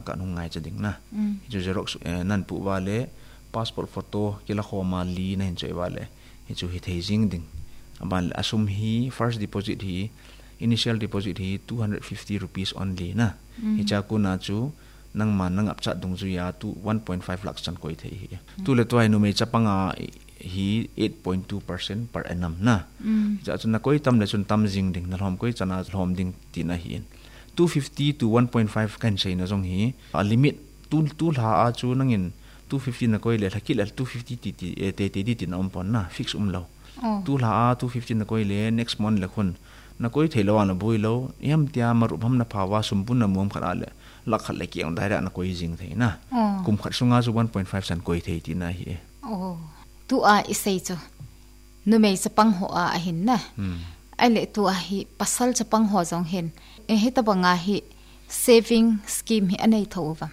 ka nung ngai chading na chu xerox nan pu wale passport photo kila khoma li na hin choi wale chu hi thejing ding aban asum hi first deposit hi initial deposit hi 250 rupees only na hi cha ku na chu nang man nang apcha dung ju ya tu 1.5 lakhs chan koi thei hi tu le toy nu me chapanga hi 8.2% per annum na cha chun na koi tam le chun tam jing ding na hlom koi chana hlom ding ti na hi 250 to 1.5 kan sei na jong hi a limit tu la a chu nangin 250 na koi le thakil 250 ti ti na pon na fix lo tu la a 250 na koi le next month le khun na koi thelo an boi lo yam tia maru bham na phawa sumpun na mom khara le lakhat le ki ang daira na koi jing thei na kum khat sunga ju 1.5 san koi thei ti na hi tu a isei chu nu mei chapang ho a hin na ai le tu a hi pasal chapang ho jong hin he ta banga hi saving scheme hi anei thova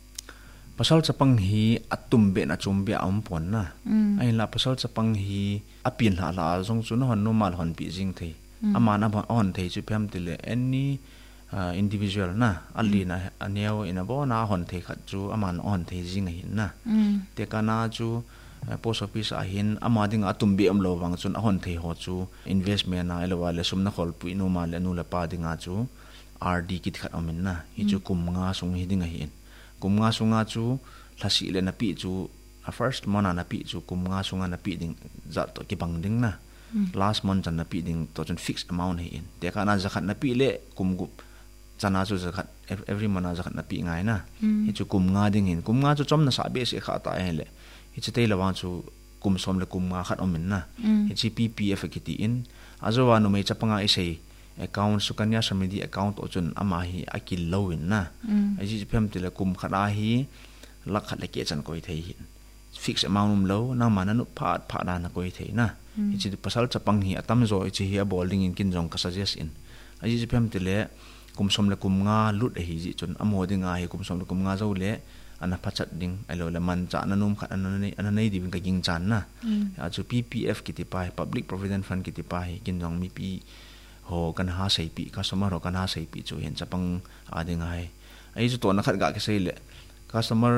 pasal chapang hi atum be na chumbe am pon na ai la pasal chapang hi apin la jong chu no hon no mal hon pi jing thei amana ba on thei chu pham tile any individual na ali na aneo ina bo na hon thei khat chu aman on thei jing hin na te kana chu post office a hin amading atum bi am lo wang chun a hon thei ho chu investment na elwa le sum na khol pu no ma le nu la pa dinga chu RD kit khat amin na hi chu kum nga sung hi dinga hin kum nga sunga chu lasi le na pi chu first month na pi chu kum nga sunga na pi ding za to ki bang ding na last month na pi ding to chun fixed amount hi in te kana zakhat na pi le kum gup chana chu zakhat every month zakhat na pi ngai na hi chu kum nga ding hin kum nga chu chom na sa be se kha ta hele hi chu te lawan chu kum som le kum nga khat omin na hi chi PPF ki ti in azowa no me chapanga isei account sukanya samidi account o chun ama hi akil lowin na aji phem tele kum khara hi lakhat le ke chan koi thei hin fix amount lo na mananu pha da na koi thei na ichi pasal chapang hi atam zo ichi hi bowling in kin jong ka suggest in aji phem tele kum som le kum nga lut hi ji chun amodinga hi kum som le kum nga zo le ana phachat ding alo le man cha nanum khat ananei di bin ka ging chan na achu PPF ki ti pai public provident fund ki ti pai kin jong mi pi ho kan ha sei pi customer ho kan ha sei pi chu hen chapang ading hai ai chu to na khat ga ke sei le customer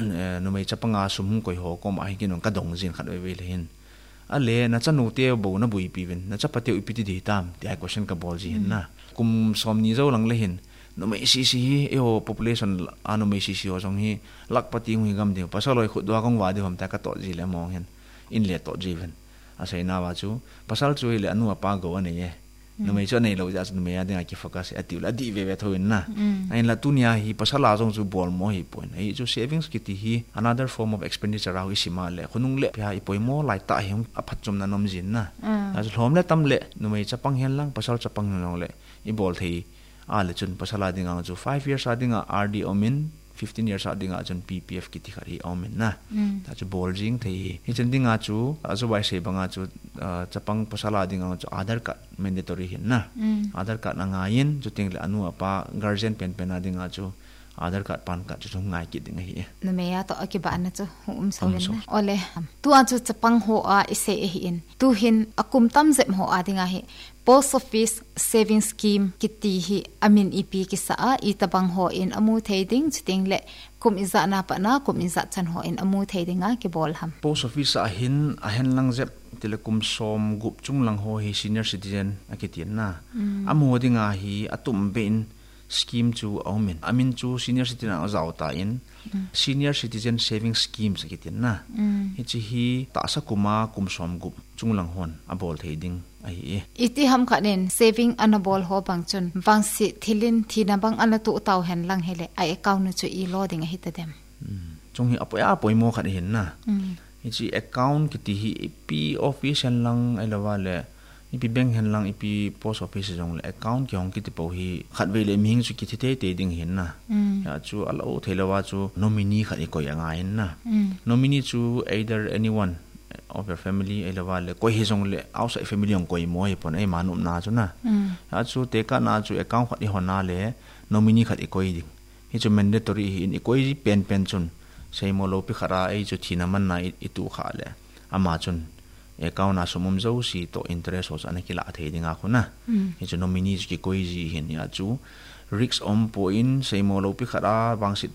no mai chapanga sum koi ho kom ai kin ka dong jin khat we le hin ale na chanu te bo na bui pi ven na chapate u pi ti tam ti ai question ka bol ji hin na kum som ni zo lang le hin no mai si e ho population anu mai si ho jong hi lakpati hu gam de pasaloi khu dwa kong wa de hom ta ka to ji le mong hen in le to jiven asai na wa chu pasal chu le anu apa go ane ye no mai cho nei lo ja no mai ading ki focus atiu la di ve thoin na ai la tunia hi pasala jong chu bol mo hi point ai chu savings ki ti hi another form of expenditure rawi sima le khunung le pya i poi mo lai ta hi aphat chum na nom jin na as hlom le tam le no mai chapang hen lang pasal chapang long le i bol thei a le chun pasala dinga chu 5 years adinga RD omin 15 years adinga chun PPF ki ti khari omin na ta chu bol jing thei hi chen dinga chu azu bai se banga chu chapang pasala dinga chu Aadhaar card mandatory hin na Aadhaar card na ngain chu ting le anu apa guardian pen adinga chu Aadhaar card pan card chu ngai ki dinga hi na me ya to akiba na chu solen na ole tu an chu chapang ho a ise hi in tu hin akum tam zem ho adinga hi post office saving scheme kiti hi amin ipi ki sa a itabang ho in amu thading chiting le kum iza na pa na kum iza chan ho in amu thadinga ki bol ham post office a hen lang zep telekom som gup chung lang ho hi senior citizen akitin na amu dinga hi atum bein scheme chu aumen amin chu senior citizen a zauta in senior citizen saving scheme akitin na hi ta sa kuma kum som gup chung lang hon abol thading ai iti ham khanen saving anabol ho bangchun wangsi thilin thina bang anatu taw hen lang hele ai account nu chu I loading a hita dem chung hi apoya poimo khat hin na ichi account kiti hi pi office hen lang ai lawale ipi bank hen lang ipi post office jong le account ki hong kiti po hi khat ve le ming chu kiti te ding hin na ya chu alo thelawa chu nominee khat ko ya nga hin na nominee chu either anyone of your family elawale koi hi jong le outside family ong koi moi pon ai manum na chu na a chu te ka na chu account khat hi hona le nominee khat koi ding hi chu mandatory hi in koi pen chun sei mo lo pi khara ai chu thina man na itu kha le ama chun account na sumum zo si to interest os ana kila the dinga khuna hi chu nominee ki koi ji hin ya chu risk on point sei mo lo pi khara wang sit